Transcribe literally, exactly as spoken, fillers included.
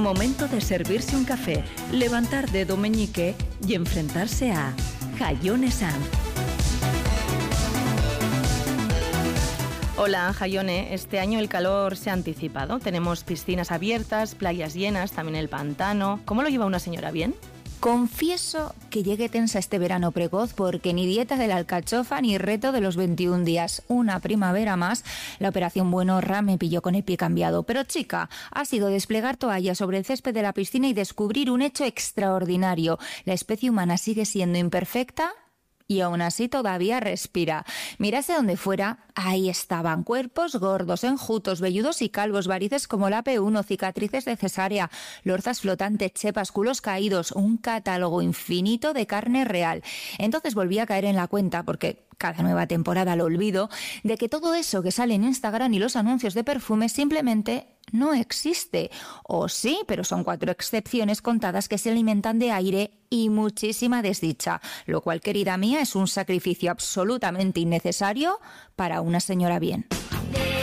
Momento de servirse un café, levantar dedo meñique y enfrentarse a Jaione Sanz. Hola, Jaione. Este año el calor se ha anticipado. Tenemos piscinas abiertas, playas llenas, también el pantano. ¿Cómo lo lleva una señora? ¿Bien? Confieso que llegué tensa este verano precoz porque ni dieta de la alcachofa ni reto de los veintiún días. Una primavera más, la operación Buenorra me pilló con el pie cambiado. Pero chica, ha sido desplegar toallas sobre el césped de la piscina y descubrir un hecho extraordinario. La especie humana sigue siendo imperfecta y aún así todavía respira. Mirase donde fuera, ahí estaban cuerpos gordos, enjutos, velludos y calvos, varices como la P uno, cicatrices de cesárea, lorzas flotantes, chepas, culos caídos, un catálogo infinito de carne real. Entonces volví a caer en la cuenta, porque cada nueva temporada lo olvido, de que todo eso que sale en Instagram y los anuncios de perfumes simplemente no existe. O sí, pero son cuatro excepciones contadas que se alimentan de aire y muchísima desdicha, lo cual, querida mía, es un sacrificio absolutamente innecesario para una señora bien.